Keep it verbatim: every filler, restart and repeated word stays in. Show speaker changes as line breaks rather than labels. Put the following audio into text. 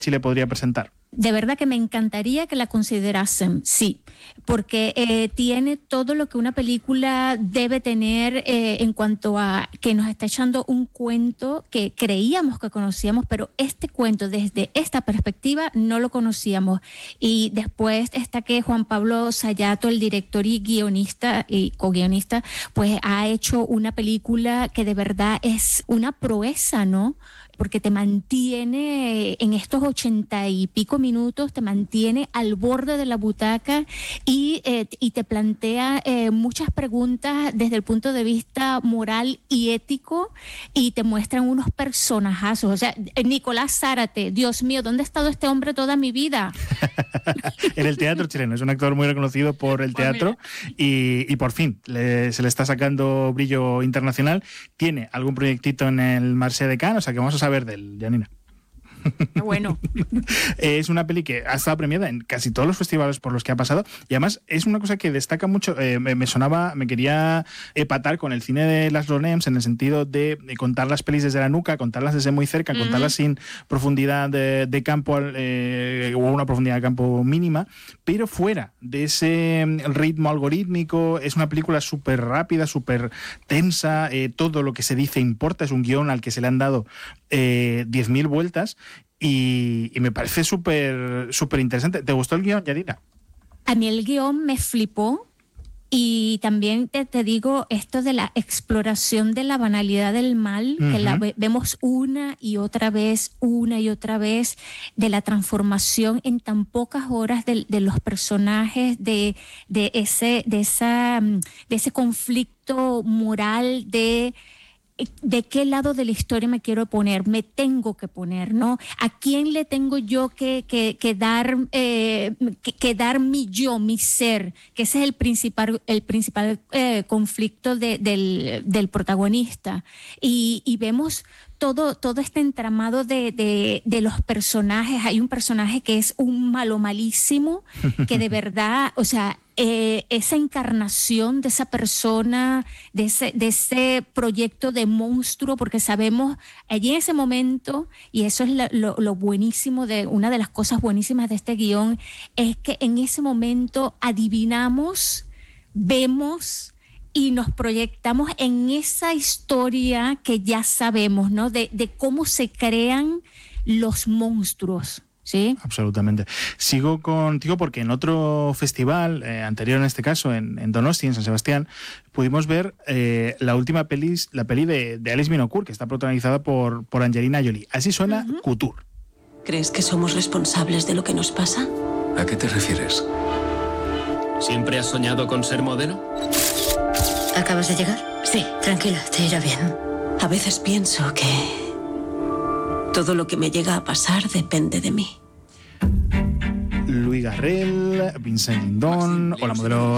Chile podría presentar?
De verdad que me encantaría que la considerasen, sí, porque eh, tiene todo lo que una película debe tener eh, en cuanto a que nos está echando un cuento que creíamos que conocíamos, pero este cuento desde esta perspectiva no lo conocíamos. Y después está que Juan Pablo Sayato, el director y guionista y co-guionista, pues ha hecho una película que de verdad es una proeza, ¿no? Porque te mantiene en estos ochenta y pico minutos, te mantiene al borde de la butaca y, eh, y te plantea eh, muchas preguntas desde el punto de vista moral y ético, y te muestran unos personajazos. O sea, Nicolás Zárate, Dios mío, ¿dónde ha estado este hombre toda mi vida?
En el teatro chileno, es un actor muy reconocido por el teatro y, y por fin le, se le está sacando brillo internacional. Tiene algún proyectito en el Marché de Cannes, o sea que vamos a saber de él, Janina.
Bueno.
Es una peli que ha estado premiada en casi todos los festivales por los que ha pasado, y además es una cosa que destaca mucho. Eh, me, me sonaba, me quería empatar con el cine de Laszlo Nemes en el sentido de, de contar las pelis desde la nuca, contarlas desde muy cerca, mm-hmm. contarlas sin profundidad de, de campo eh, o una profundidad de campo mínima, pero fuera de ese ritmo algorítmico. Es una película súper rápida, súper tensa, eh, todo lo que se dice importa, es un guión al que se le han dado eh, diez mil vueltas. Y, y me parece súper súper interesante. ¿Te gustó el guión, Janina?
A mí el guión me flipó, y también te, te digo esto de la exploración de la banalidad del mal, uh-huh. que la ve, vemos una y otra vez, una y otra vez, de la transformación en tan pocas horas de, de los personajes, de, de, ese, de, esa, de ese conflicto moral de... ¿De qué lado de la historia me quiero poner? Me tengo que poner, ¿no? ¿A quién le tengo yo que, que, que dar eh, que, que dar mi yo, mi ser? Que ese es el principal, el principal eh, conflicto de, del, del protagonista. Y, y vemos todo, todo este entramado de, de, de los personajes. Hay un personaje que es un malo malísimo, que de verdad, o sea... Eh, esa encarnación de esa persona, de ese, de ese proyecto de monstruo, porque sabemos allí en ese momento, y eso es lo, lo, lo buenísimo, de una de las cosas buenísimas de este guión, es que en ese momento adivinamos, vemos y nos proyectamos en esa historia que ya sabemos, ¿no? De, de cómo se crean los monstruos. Sí,
absolutamente. Sigo contigo porque en otro festival, eh, anterior en este caso, en, en Donosti, en San Sebastián, pudimos ver eh, la última peli, la peli de, de Alice Minocourt, que está protagonizada por, por Angelina Jolie. Así suena uh-huh. Couture.
¿Crees que somos responsables de lo que nos pasa?
¿A qué te refieres? ¿Siempre has soñado con ser modelo?
¿Acabas de llegar?
Sí.
Tranquila, te irá bien.
A veces pienso que todo lo que me llega a pasar depende de mí.
Louis Garrel, Vincent Lindon o la modelo